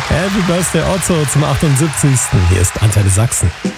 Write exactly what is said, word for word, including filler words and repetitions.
Happy Birthday Otto zum achtundsiebzigsten Hier ist Antenne Sachsen.